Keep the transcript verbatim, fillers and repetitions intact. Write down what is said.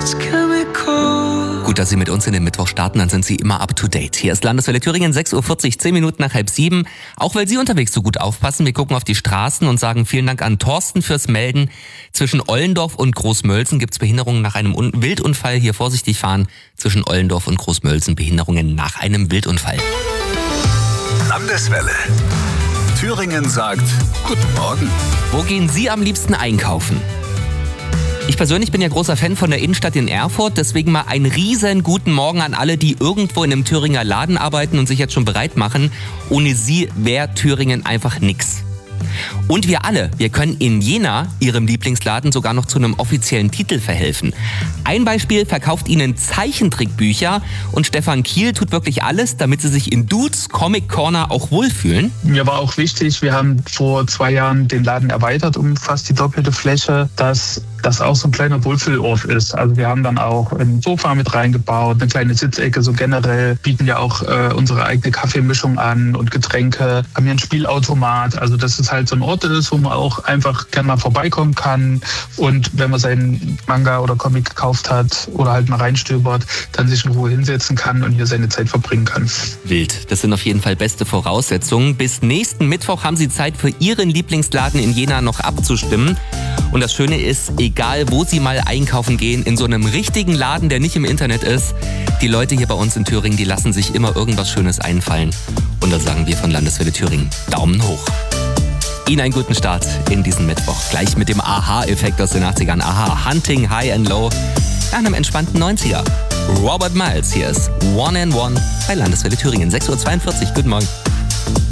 Gut, dass Sie mit uns in den Mittwoch starten, dann sind Sie immer up to date. Hier ist Landeswelle Thüringen, sechs Uhr vierzig, zehn Minuten nach halb sieben. Auch weil Sie unterwegs so gut aufpassen, wir gucken auf die Straßen und sagen vielen Dank an Thorsten fürs Melden. Zwischen Ollendorf und Großmölsen gibt es Behinderungen nach einem Un- Wildunfall. Hier vorsichtig fahren. Zwischen Ollendorf und Großmölsen Behinderungen nach einem Wildunfall. Landeswelle. Thüringen sagt Guten Morgen. Wo gehen Sie am liebsten einkaufen? Ich persönlich bin ja großer Fan von der Innenstadt in Erfurt, deswegen mal einen riesen guten Morgen an alle, die irgendwo in einem Thüringer Laden arbeiten und sich jetzt schon bereit machen. Ohne sie wäre Thüringen einfach nix. Und wir alle, wir können in Jena, Ihrem Lieblingsladen, sogar noch zu einem offiziellen Titel verhelfen. Ein Beispiel verkauft Ihnen Zeichentrickbücher und Stefan Kiel tut wirklich alles, damit Sie sich in Dudes Comic Corner auch wohlfühlen. Mir war auch wichtig, wir haben vor zwei Jahren den Laden erweitert um fast die doppelte Fläche, dass das auch so ein kleiner Wohlfühlort ist. Also wir haben dann auch ein Sofa mit reingebaut, eine kleine Sitzecke, so generell bieten ja auch äh, unsere eigene Kaffeemischung an und Getränke, haben hier ein Spielautomat, also dass es halt so ein Ort ist, wo man auch einfach gerne mal vorbeikommen kann und wenn man seinen Manga oder Comic gekauft hat oder halt mal reinstöbert, dann sich in Ruhe hinsetzen kann und hier seine Zeit verbringen kann. Wild, das sind auf jeden Fall beste Voraussetzungen. Bis nächsten Mittwoch haben Sie Zeit für Ihren Lieblingsladen in Jena noch abzustimmen. Und das Schöne ist, egal wo Sie mal einkaufen gehen, in so einem richtigen Laden, der nicht im Internet ist, die Leute hier bei uns in Thüringen, die lassen sich immer irgendwas Schönes einfallen. Und da sagen wir von Landeswelle Thüringen Daumen hoch. Ihnen einen guten Start in diesen Mittwoch. Gleich mit dem Aha-Effekt aus den achtzigern. Aha, Hunting High and Low nach einem entspannten neunziger. Robert Miles, hier ist One and One bei Landeswelle Thüringen. sechs Uhr zweiundvierzig, guten Morgen.